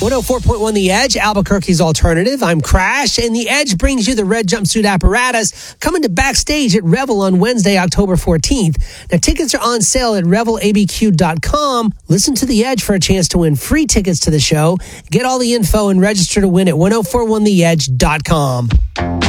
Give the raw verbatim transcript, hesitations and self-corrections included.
one oh four point one The Edge, Albuquerque's alternative. I'm Crash, and The Edge brings you the red jumpsuit apparatus coming to backstage at Revel on Wednesday, October fourteenth. Now, tickets are on sale at revel a b q dot com. Listen to The Edge for a chance to win free tickets to the show. Get all the info and register to win at ten forty-one the edge dot com.